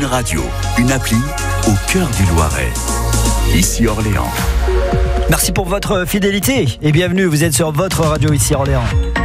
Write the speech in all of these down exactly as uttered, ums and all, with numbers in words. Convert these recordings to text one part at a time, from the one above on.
Radio, une appli au cœur du Loiret. Ici Orléans. Merci pour votre fidélité et bienvenue, vous êtes sur votre radio ici Orléans.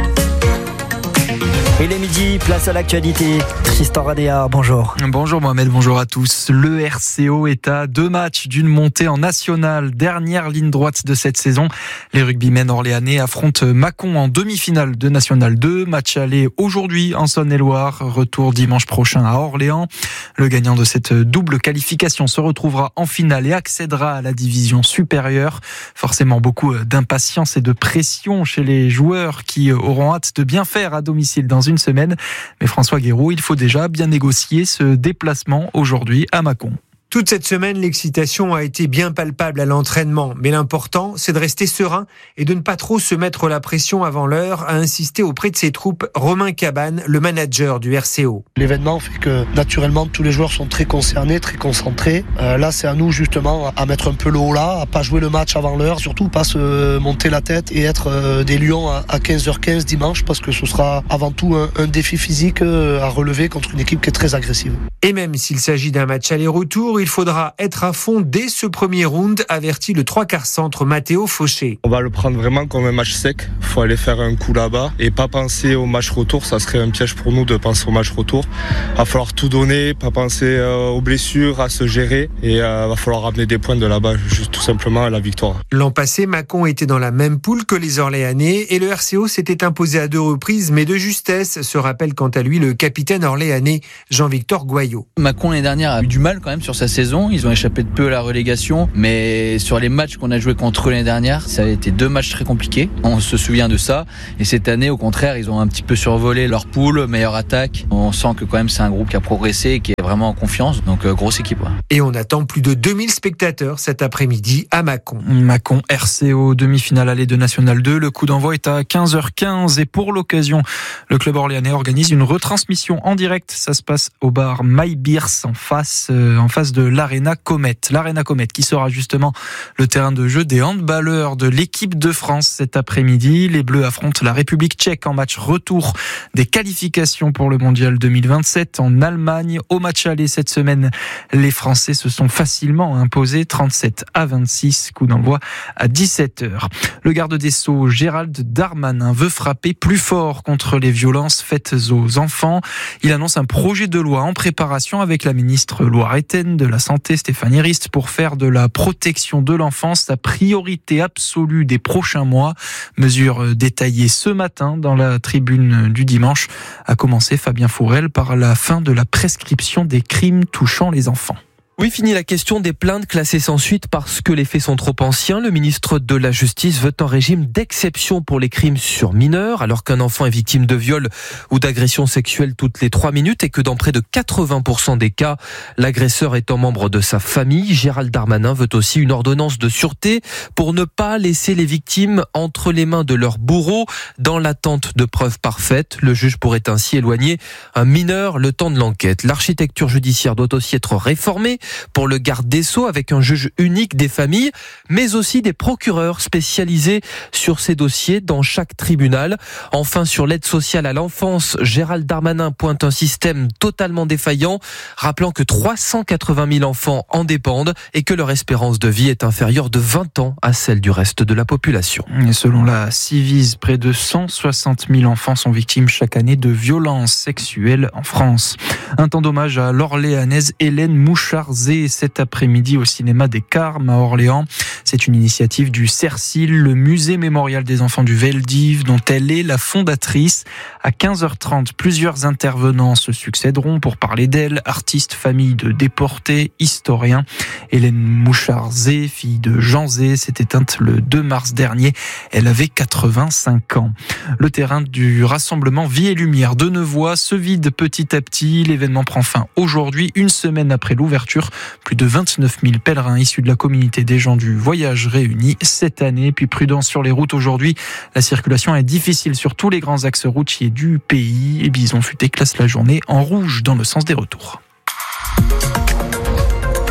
Il est midi, place à l'actualité. Tristan Radéard, bonjour. Bonjour Mohamed, bonjour à tous. Le R C O est à deux matchs d'une montée en nationale. Dernière ligne droite de cette saison. Les rugbymen orléanais affrontent Mâcon en demi-finale de National deux. Match aller aujourd'hui en Saône-et-Loire. Retour dimanche prochain à Orléans. Le gagnant de cette double qualification se retrouvera en finale et accédera à la division supérieure. Forcément beaucoup d'impatience et de pression chez les joueurs qui auront hâte de bien faire à domicile dans une semaine. Mais François Guéraud, il faut déjà bien négocier ce déplacement aujourd'hui à Mâcon. Toute cette semaine, l'excitation a été bien palpable à l'entraînement. Mais l'important, c'est de rester serein et de ne pas trop se mettre la pression avant l'heure, a insisté auprès de ses troupes Romain Cabane, le manager du R C O. L'événement fait que naturellement tous les joueurs sont très concernés, très concentrés. Euh, là, c'est à nous justement à mettre un peu le haut là, à pas jouer le match avant l'heure, surtout pas se monter la tête et être euh, des lions à quinze heures quinze dimanche, parce que ce sera avant tout un, un défi physique à relever contre une équipe qui est très agressive. Et même s'il s'agit d'un match aller-retour, il faudra être à fond dès ce premier round, avertit le trois quarts centre Mathéo Fauché. On va le prendre vraiment comme un match sec. Il faut aller faire un coup là-bas et pas penser au match retour. Ça serait un piège pour nous de penser au match retour. Il va falloir tout donner, pas penser euh, aux blessures, à se gérer. Et il euh, va falloir ramener des points de là-bas, juste tout simplement à la victoire. L'an passé, Mâcon était dans la même poule que les Orléanais et le R C O s'était imposé à deux reprises, mais de justesse, se rappelle quant à lui le capitaine orléanais Jean-Victor Goyot. Mâcon l'année dernière a eu du mal quand même sur sa saison. Ils ont échappé de peu à la relégation, mais sur les matchs qu'on a joués contre eux l'année dernière, ça a été deux matchs très compliqués. On se souvient de ça. Et cette année, au contraire, ils ont un petit peu survolé leur poule, meilleure attaque. On sent que quand même c'est un groupe qui a progressé et qui est vraiment en confiance. Donc euh, grosse équipe. Ouais. Et on attend plus de deux mille spectateurs cet après-midi à Mâcon. Mâcon R C O, demi-finale aller de National deux. Le coup d'envoi est à quinze heures quinze et pour l'occasion, le club orléanais organise une retransmission en direct. Ça se passe au bar My Beers en face, euh, en face de l'Arena Comet. L'Arena Comet qui sera justement le terrain de jeu des handballeurs de l'équipe de France cet après-midi. Les Bleus affrontent la République tchèque en match retour des qualifications pour le mondial deux mille vingt-sept en Allemagne. Au match aller cette semaine, les Français se sont facilement imposés trente-sept à vingt-six. Coup d'envoi à dix-sept heures. Le garde des Sceaux, Gérald Darmanin, veut frapper plus fort contre les violences faites aux enfants. Il annonce un projet de loi en préparation avec la ministre loiretaine de la Santé, Stéphanie Rist, pour faire de la protection de l'enfance la priorité absolue des prochains mois. Mesure détaillée ce matin dans la tribune du dimanche. A commencé Fabien Fourel par la fin de la prescription des crimes touchant les enfants. Oui, fini la question des plaintes classées sans suite parce que les faits sont trop anciens. Le ministre de la Justice veut un régime d'exception pour les crimes sur mineurs, alors qu'un enfant est victime de viol ou d'agression sexuelle toutes les trois minutes et que dans près de quatre-vingts pour cent des cas, l'agresseur étant membre de sa famille. Gérald Darmanin veut aussi une ordonnance de sûreté pour ne pas laisser les victimes entre les mains de leurs bourreaux dans l'attente de preuves parfaites. Le juge pourrait ainsi éloigner un mineur le temps de l'enquête. L'architecture judiciaire doit aussi être réformée pour le garde des Sceaux avec un juge unique des familles, mais aussi des procureurs spécialisés sur ces dossiers dans chaque tribunal. Enfin, sur l'aide sociale à l'enfance, Gérald Darmanin pointe un système totalement défaillant, rappelant que trois cent quatre-vingt mille enfants en dépendent et que leur espérance de vie est inférieure de vingt ans à celle du reste de la population. Et selon la Civise, près de cent soixante mille enfants sont victimes chaque année de violences sexuelles en France. Un temps d'hommage à l'Orléanaise Hélène Mouchard cet après-midi au cinéma des Carmes à Orléans. C'est une initiative du CERCIL, le musée mémorial des enfants du Veldiv, dont elle est la fondatrice. À quinze heures trente, plusieurs intervenants se succéderont pour parler d'elle. Artiste, famille de déportés, historien. Hélène Mouchard-Zé, fille de Jean Zé, s'est éteinte le deux mars dernier. Elle avait quatre-vingt-cinq ans. Le terrain du rassemblement Vie et Lumière de Nevoy se vide petit à petit. L'événement prend fin aujourd'hui, une semaine après l'ouverture. Plus de vingt-neuf mille pèlerins issus de la communauté des gens du voyage réunis cette année. Puis prudence sur les routes aujourd'hui. La circulation est difficile sur tous les grands axes routiers du pays. Et Bison Futé classe la journée en rouge dans le sens des retours.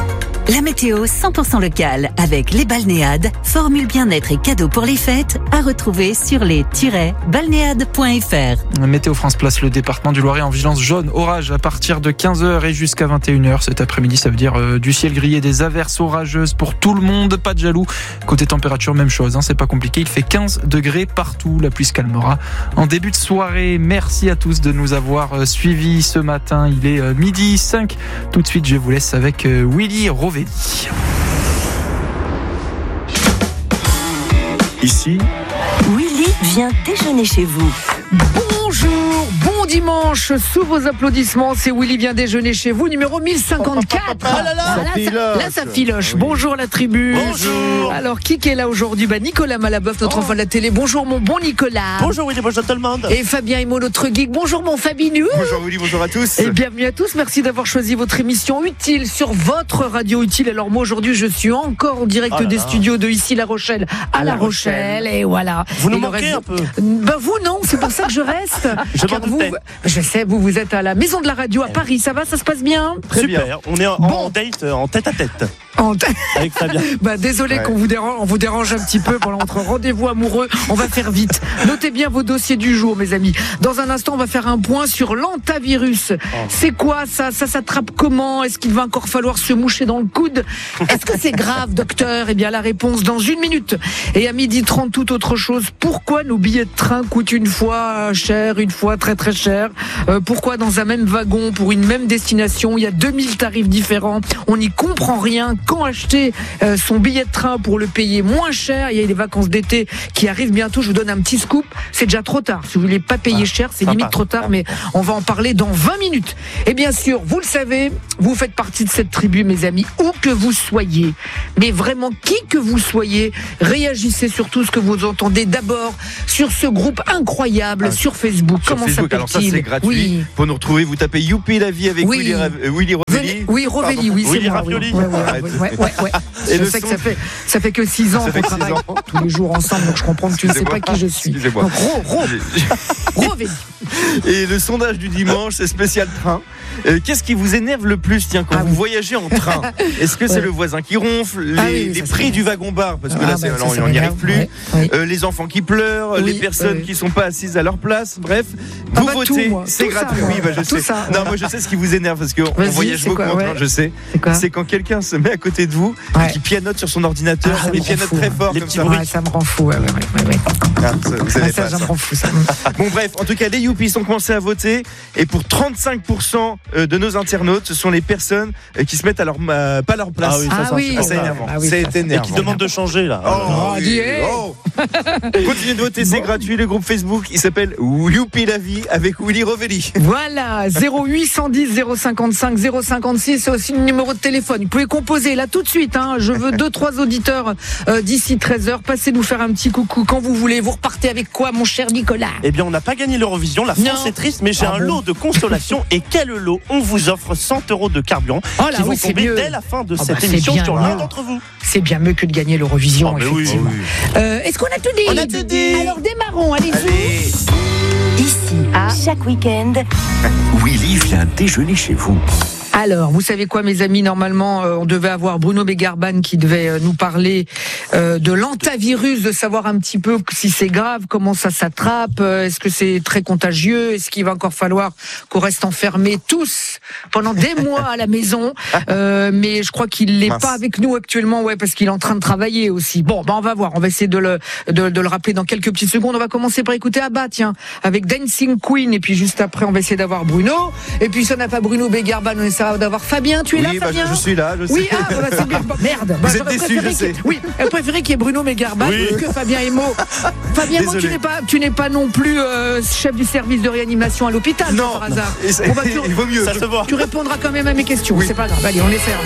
La météo cent pour cent locale avec les balnéades, formule bien-être et cadeaux pour les fêtes à retrouver sur les tiret balnéades point f r. Météo France place le département du Loiret en vigilance jaune orage à partir de quinze heures et jusqu'à vingt et une heures cet après-midi. Ça veut dire euh, du ciel grillé, des averses orageuses pour tout le monde, pas de jaloux. Côté température, même chose, hein, c'est pas compliqué. Il fait quinze degrés partout. La pluie se calmera en début de soirée. Merci à tous de nous avoir euh, suivis ce matin. Il est euh, midi cinq. Tout de suite, je vous laisse avec euh, Willy Rovelli. Ici, Willy vient déjeuner chez vous. Bonjour, bon dimanche, sous vos applaudissements, c'est Willy vient déjeuner chez vous, numéro mille cinquante-quatre. Ah là là, là, ça ça, là, ça filoche. Oui. Bonjour la tribu. Bonjour. Alors, qui est là aujourd'hui? Bah, Nicolas Malaboeuf, notre oh. enfant de la télé. Bonjour mon bon Nicolas. Bonjour Willy, bonjour tout le monde. Et Fabien Imo, notre geek. Bonjour mon Fabinou. Bonjour Willy, bonjour à tous. Et bienvenue à tous, merci d'avoir choisi votre émission utile sur votre radio utile. Alors moi aujourd'hui, je suis encore en direct oh des là. studios de ici La Rochelle à, à La Rochelle. Rochelle. Et voilà. Vous nous et manquez reste... un peu. Bah vous non, c'est pour ça que je reste. Je Car vous, je sais, vous vous êtes à la Maison de la Radio à Paris, ça va, ça se passe bien? Très Super, bien. On est en, bon. en date, en tête à tête. En t- Avec Fabien. Bah désolé ouais. qu'on vous dérange, on vous dérange un petit peu pendant notre rendez-vous amoureux. On va faire vite. Notez bien vos dossiers du jour, mes amis. Dans un instant, on va faire un point sur l'antavirus. Oh. C'est quoi ça? Ça s'attrape comment? Est-ce qu'il va encore falloir se moucher dans le coude? Est-ce que c'est grave, docteur? Eh bien, la réponse dans une minute. Et à midi trente, toute autre chose. Pourquoi nos billets de train coûtent une fois cher, une fois très très cher? euh, Pourquoi dans un même wagon, pour une même destination, il y a deux mille tarifs différents? On n'y comprend rien. Quand acheter euh, son billet de train pour le payer moins cher? Il y a les vacances d'été qui arrivent bientôt. Je vous donne un petit scoop. C'est déjà trop tard. Si vous voulez pas payer cher, c'est limite trop tard, mais on va en parler dans vingt minutes. Et bien sûr, vous le savez, vous faites partie de cette tribu, mes amis, où que vous soyez. Mais vraiment, qui que vous soyez, réagissez sur tout ce que vous entendez. D'abord, sur ce groupe incroyable ah, sur Facebook. Sur Comment Facebook, s'appelle-t-il? Alors ça, c'est gratuit. Oui. Pour nous retrouver, vous tapez Youpi la vie avec oui. Willy, euh, Willy Rovelli. Oui, Rovelli, oui, c'est Willy moi. Ravioli. Oui. Ouais, ouais, ouais, ouais, ouais, ouais. Et je sais son... que ça fait, ça fait que six ans qu'on travaille ans. tous les jours ensemble, donc je comprends que tu ne sais pas qui je suis. Excusez-moi. Donc, Ro, Ro, Rovelli. Et le sondage du dimanche, c'est spécial train. Euh, qu'est-ce qui vous énerve le plus, tiens, quand ah, vous oui. voyagez en train? Est-ce que ouais. c'est le voisin qui ronfle, les, ah, oui, les prix du wagon-bar, parce que ah, là, bah, ça, on n'y arrive plus, ouais. Oui. Euh, les enfants qui pleurent, oui, les personnes oui. qui sont pas assises à leur place, bref, ah, vous bah, votez, tout, c'est tout gratuit. Ça, oui, bah, je tout sais. Ça, non, voilà. moi je sais ce qui vous énerve parce qu'on voyage beaucoup en train, ouais. je sais. C'est, c'est quand quelqu'un se met à côté de vous ouais. et qui pianote sur son ordinateur, ah, il pianote fou, très fort les comme petits ça. Ouais, ça me rend fou. Ouais, ouais, ouais, ouais. Ah, ça, vous ah, ça, pas, ça me rend fou. Ça. Bon, bref, en tout cas, les Youpi sont commencés à voter et pour trente-cinq pour cent de nos internautes, ce sont les personnes qui se mettent à leur, euh, pas à leur place. Ah oui, ça, ah ça, oui. ça, c'est énervant. Ah oui, c'est ça, énervant. Et qui demandent de changer là. Oh, oh, oui. oh. Continuez de voter, c'est bon. gratuit. Le groupe Facebook, il s'appelle Youpi la vie avec Willy Rovelli. Voilà, zéro huit cent dix zéro cinquante-cinq zéro cinquante-six, c'est aussi le numéro de téléphone. Vous pouvez composer là tout de suite. Hein. Je veux deux trois auditeurs euh, d'ici treize heures. Passez nous faire un petit coucou quand vous voulez. Vous repartez avec quoi, mon cher Nicolas? Eh bien, on n'a pas gagné l'Eurovision. La France non. est triste, mais j'ai ah un bon. lot de consolation. Et quel lot? On vous offre cent euros de carburant oh là, qui vont oui, tomber dès la fin de oh cette bah, émission bien, sur hein. l'un d'entre vous. C'est bien mieux que de gagner l'Eurovision, oh, effectivement. Oui, oui. Euh, est-ce qu'on a tout dit? On a tout dit. Alors démarrons, allez-y. Allez. Ici, ah. chaque week-end, Willy vient déjeuner chez vous. Alors, vous savez quoi, mes amis, normalement, euh, on devait avoir Bruno Begarban qui devait euh, nous parler euh, de l'antavirus, de savoir un petit peu si c'est grave, comment ça s'attrape, euh, est-ce que c'est très contagieux, est-ce qu'il va encore falloir qu'on reste enfermés tous pendant des mois à la maison, euh, mais je crois qu'il n'est pas avec nous actuellement, ouais, parce qu'il est en train de travailler aussi. Bon, ben on va voir, on va essayer de le, de, de le rappeler dans quelques petites secondes. On va commencer par écouter Abba, tiens, avec Dancing Queen, et puis juste après, on va essayer d'avoir Bruno, et puis si on n'a pas Bruno Begarban, on essaie d'avoir Fabien. Tu es oui, là, bah, Fabien? Je suis là, je sais. Oui, ah, bah, c'est bien. Bah, merde. Bah, Vous êtes déçus, je sais. Oui, elle préférait qu'il y ait Bruno Begarban oui. que Fabien Imo. Fabien Imo, tu n'es pas, tu n'es pas non plus euh, chef du service de réanimation à l'hôpital, non, par hasard. Non, bon, bah, tu, il vaut mieux. Ça se voit. Tu répondras quand même à mes questions. Oui. C'est pas grave. Allez, on essaie.